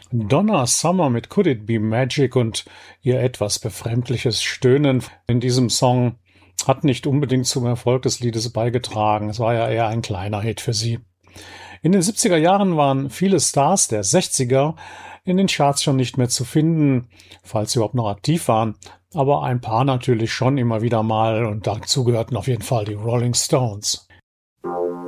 Donna Summer mit Could It Be Magic und ihr etwas befremdliches Stöhnen in diesem Song hat nicht unbedingt zum Erfolg des Liedes beigetragen. Es war ja eher ein kleiner Hit für sie. In den 70er Jahren waren viele Stars der 60er in den Charts schon nicht mehr zu finden, falls sie überhaupt noch aktiv waren, aber ein paar natürlich schon immer wieder mal und dazu gehörten auf jeden Fall die Rolling Stones.